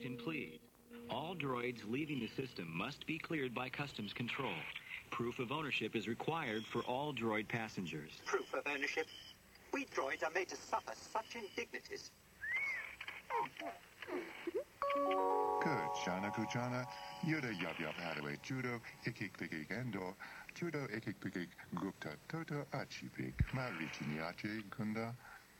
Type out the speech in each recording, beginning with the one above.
attention, please. All droids leaving the system must be cleared by customs control. Proof of ownership is required for all droid passengers. Proof of ownership? We droids are made to suffer such indignities. Good, Shana Kuchana. Yoda Yab Yab Hadaway Judo, Ikik Pikik Endor, Judo Ikik Pikik Gupta Toto Achipik, Marichiniache Kunda.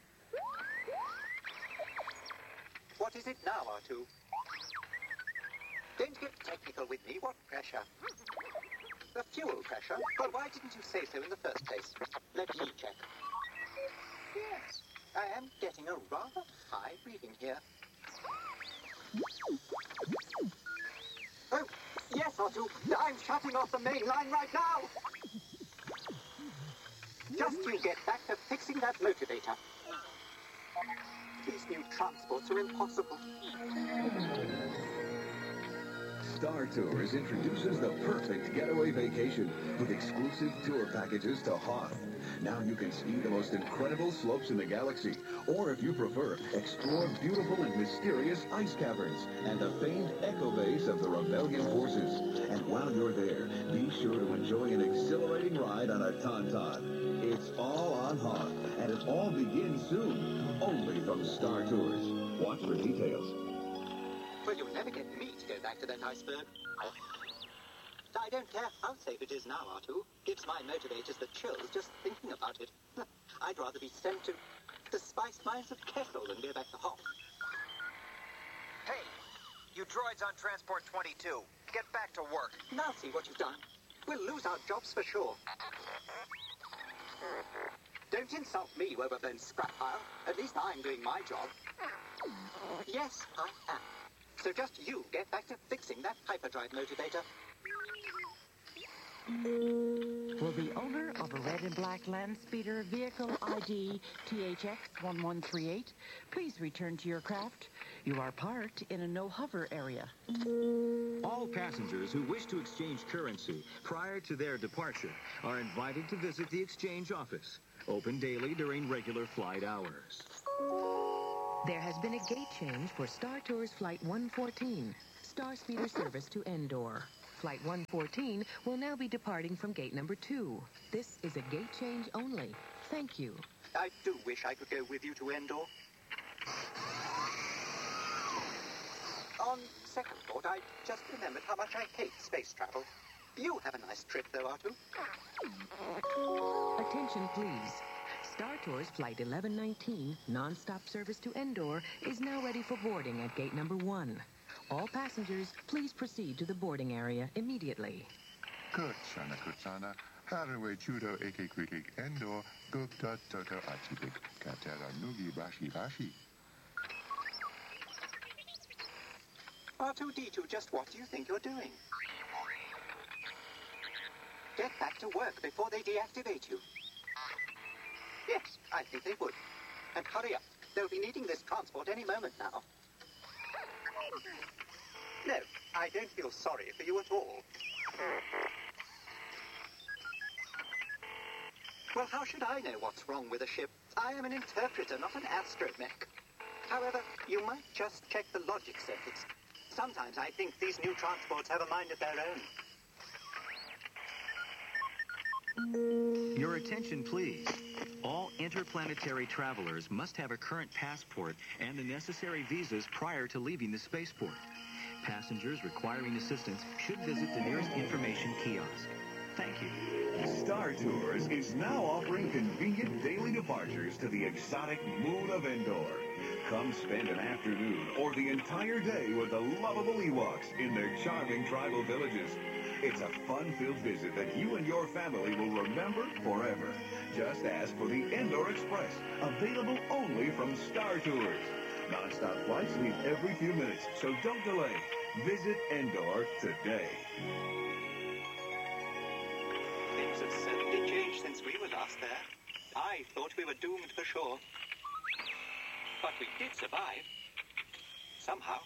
What is it now, R2? Don't get technical with me. What pressure? The fuel pressure? Well, why didn't you say so in the first place? Let me check. Yes, I am getting a rather high reading here. Oh, yes, R2. I'm shutting off the main line right now. Just you get back to fixing that motivator. These new transports are impossible. Star Tours introduces the perfect getaway vacation with exclusive tour packages to Hoth. Now you can ski the most incredible slopes in the galaxy, or if you prefer, explore beautiful and mysterious ice caverns and the famed echo base of the Rebellion forces. And while you're there, be sure to enjoy an exhilarating ride on a Tauntaun. It's all on Hoth, and it all begins soon, only from Star Tours. Watch for details. Well, you'll never get me to go back to that iceberg. I don't care how safe it is now, R2. Gives my motivators the chills just thinking about it. I'd rather be sent to the spice mines of Kessel than go back to Hoth. Hey, you droids on Transport 22, get back to work. Now see what you've done. We'll lose our jobs for sure. Don't insult me, you overblown scrap pile. At least I'm doing my job. Yes, I am. So just you get back to fixing that hyperdrive motivator. Will the owner of a red and black land speeder vehicle ID THX1138 please return to your craft? You are parked in a no-hover area. All passengers who wish to exchange currency prior to their departure are invited to visit the exchange office, open daily during regular flight hours. There has been a gate change for Star Tours Flight 114, Star Speeder service to Endor. Flight 114 will now be departing from gate number 2. This is a gate change only. Thank you. I do wish I could go with you to Endor. On second thought, I just remembered how much I hate space travel. You have a nice trip, though, R2. Attention, please. Star Tours Flight 1119, non-stop service to Endor, is now ready for boarding at gate number 1. All passengers, please proceed to the boarding area immediately. Good, Shana Kuchana. Hadaway Judo Ikik Pikik Endor, Gupta Toto Achipik, Katera Nugi Bashi Bashi. R2-D2, just what do you think you're doing? Get back to work before they deactivate you. Yes, I think they would. And hurry up. They'll be needing this transport any moment now. No, I don't feel sorry for you at all. Well, how should I know what's wrong with a ship? I am an interpreter, not an astromech. However, you might just check the logic circuits. Sometimes I think these new transports have a mind of their own. Your attention, please. All interplanetary travelers must have a current passport and the necessary visas prior to leaving the spaceport. Passengers requiring assistance should visit the nearest information kiosk. Thank you. Star Tours is now offering convenient daily departures to the exotic moon of Endor. Come spend an afternoon or the entire day with the lovable Ewoks in their charming tribal villages. It's a fun-filled visit that you and your family will remember forever. Just ask for the Endor Express, available only from Star Tours. Non-stop flights leave every few minutes, so don't delay. Visit Endor today. Things have certainly changed since we were last there. I thought we were doomed for sure. But we did survive. Somehow.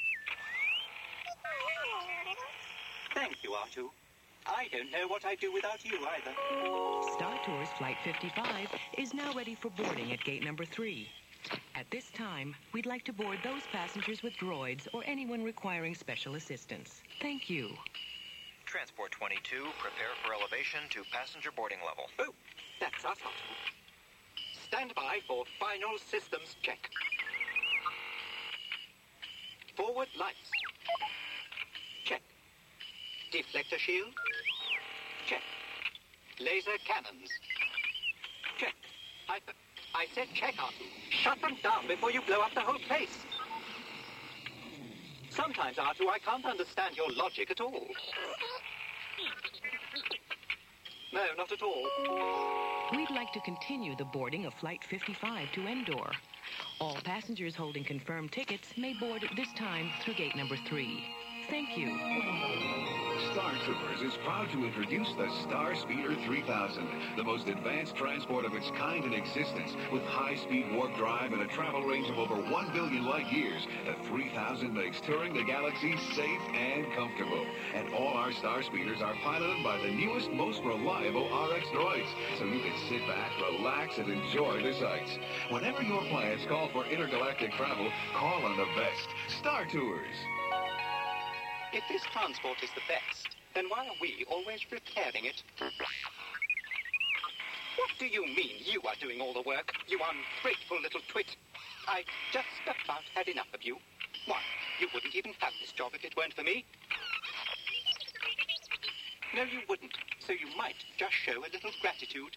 Thank you, R2. I don't know what I'd do without you either. Star Tours Flight 55 is now ready for boarding at gate number 3. At this time, we'd like to board those passengers with droids or anyone requiring special assistance. Thank you. Transport 22, prepare for elevation to passenger boarding level. Oh, that's us, R2. Stand by for final systems check. Forward lights. Check. Deflector shield. Check. Laser cannons. Check. I said check, R2. Shut them down before you blow up the whole place. Sometimes, R2, I can't understand your logic at all. No, not at all. We'd like to continue the boarding of Flight 55 to Endor. All passengers holding confirmed tickets may board at this time through gate number 3. Thank you. Star Tours is proud to introduce the Star Speeder 3000, the most advanced transport of its kind in existence. With high-speed warp drive and a travel range of over 1 billion light years, the 3000 makes touring the galaxy safe and comfortable. And all our Star Speeders are piloted by the newest, most reliable RX droids, so you can sit back, relax, and enjoy the sights. Whenever your plans call for intergalactic travel, call on the best. Star Tours. If this transport is the best, then why are we always repairing it? What do you mean you are doing all the work, you ungrateful little twit? I just about had enough of you. Why, you wouldn't even have this job if it weren't for me. No, you wouldn't, so you might just show a little gratitude.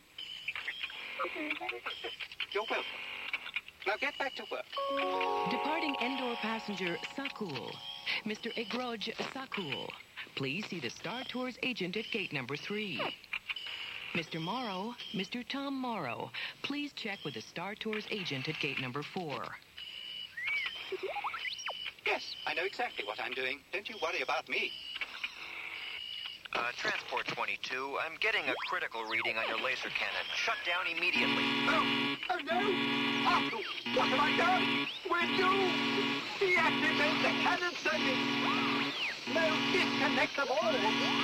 You're welcome. Now get back to work. Departing Endor passenger Sakul. Mr. Egroj Sakul, please see the Star Tours agent at gate number 3. Mr. Morrow, Mr. Tom Morrow, please check with the Star Tours agent at gate number 4. Yes, I know exactly what I'm doing. Don't you worry about me. Transport 22, I'm getting a critical reading on your laser cannon. Shut down immediately. Oh no! Arthur, what have I done? Will you deactivate the cannon circuit? No, disconnect them all.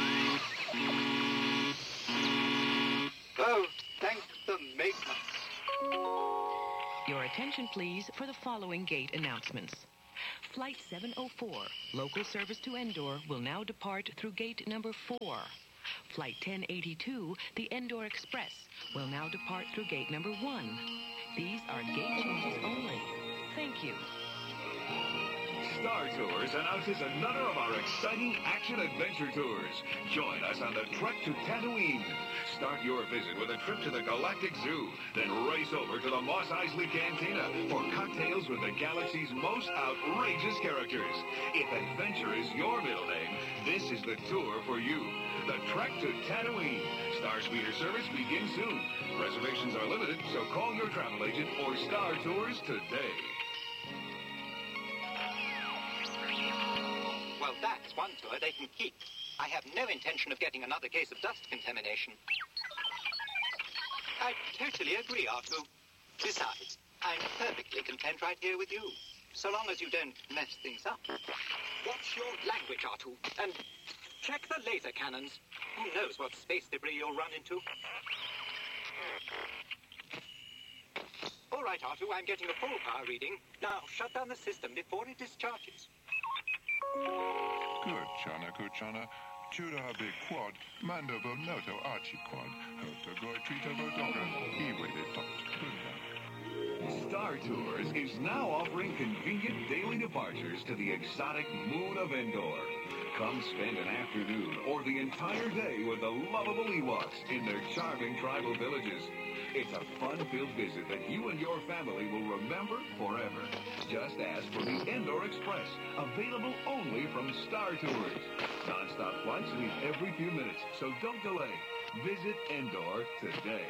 Oh, thank the maintenance. Your attention, please, for the following gate announcements. Flight 704, local service to Endor, will now depart through gate number 4. Flight 1082, the Endor Express, will now depart through gate number 1. These are gate changes only. Thank you. Star Tours announces another of our exciting action-adventure tours. Join us on the trek to Tatooine. Start your visit with a trip to the Galactic Zoo, then race over to the Mos Eisley Cantina for cocktails with the galaxy's most outrageous characters. If adventure is your middle name, this is the tour for you. The trek to Tatooine. Star Speeder service begins soon. Reservations are limited, so call your travel agent or Star Tours today. Well, that's one tour they can keep. I have no intention of getting another case of dust contamination. I totally agree, R2. Besides, I'm perfectly content right here with you, so long as you don't mess things up. Watch your language, R2, and check the laser cannons. Who knows what space debris you'll run into? All right, R2, I'm getting a full power reading. Now, shut down the system before it discharges. Good, Chana Kuchana. Judah Big Quad, Mando Noto Archie Quad, Hotogoi Trito Bodoga, Iwede Tot. Star Tours is now offering convenient daily departures to the exotic moon of Endor. Come spend an afternoon or the entire day with the lovable Ewoks in their charming tribal villages. It's a fun-filled visit that you and your family will remember forever. Just ask for the Endor Express, available only from Star Tours. Non-stop flights leave every few minutes, so don't delay. Visit Endor today.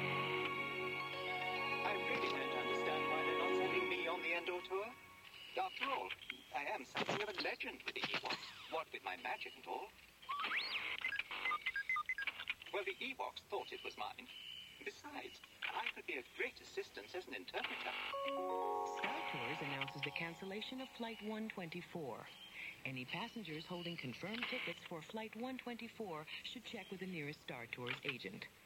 I really don't understand why they're not sending me on the Endor tour. After all, I am something of a legend with the Ewoks. What with my magic and all. Well, the Ewoks thought it was mine. Besides, I could be of great assistance as an interpreter. Star Tours announces the cancellation of Flight 124. Any passengers holding confirmed tickets for Flight 124 should check with the nearest Star Tours agent.